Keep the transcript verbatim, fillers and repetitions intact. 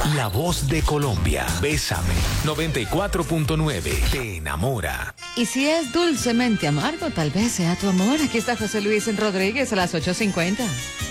La voz de Colombia. Bésame. noventa y cuatro punto nueve. Te enamora. Y si es dulcemente amargo, tal vez sea tu amor. Aquí está José Luis Rodríguez a las ocho cincuenta.